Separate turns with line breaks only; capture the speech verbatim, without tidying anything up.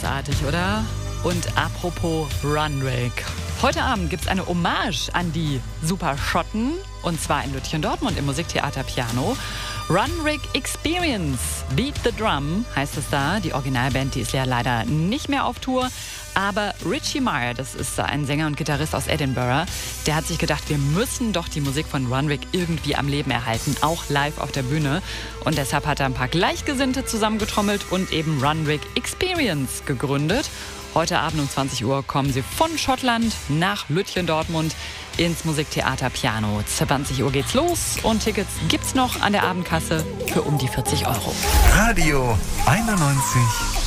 Großartig, oder? Und apropos Runrig. Heute Abend gibt es eine Hommage an die Superschotten. Und zwar in Lütchen-Dortmund im Musiktheater Piano. Runrig Experience, Beat the Drum heißt es da. Die Originalband, die ist ja leider nicht mehr auf Tour. Aber Richie Meyer, das ist ein Sänger und Gitarrist aus Edinburgh, der hat sich gedacht, wir müssen doch die Musik von Runrig irgendwie am Leben erhalten, auch live auf der Bühne. Und deshalb hat er ein paar Gleichgesinnte zusammengetrommelt und eben Runrig Experience gegründet. Heute Abend um zwanzig Uhr kommen sie von Schottland nach Lütchen-Dortmund ins Musiktheater Piano. zwanzig Uhr geht's los und Tickets gibt's noch an der Abendkasse für um die vierzig Euro.
Radio einundneunzig